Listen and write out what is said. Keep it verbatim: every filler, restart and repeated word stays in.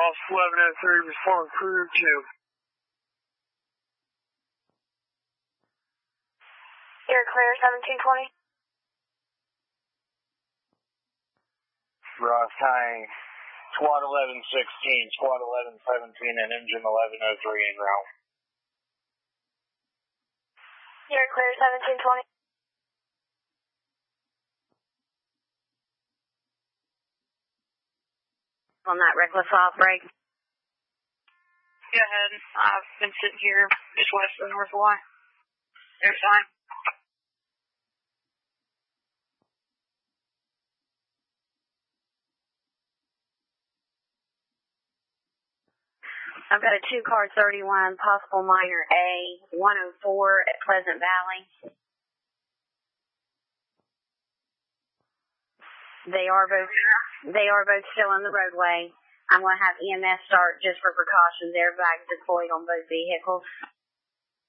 Ross eleven oh three, respond crew two. You're clear, seventeen twenty. Ross, hi. Squad eleven sixteen, Squad eleven seventeen, and Engine eleven oh three en route. You're clear, seventeen twenty. On that reckless off break. Go ahead. I've been sitting here just west of North Hawaii. There's time. I've got a two car thirty-one, possible minor A, one oh four at Pleasant Valley. They are both, they are both still in the roadway. I'm going to have E M S start just for precautions. Everybody's deployed on both vehicles.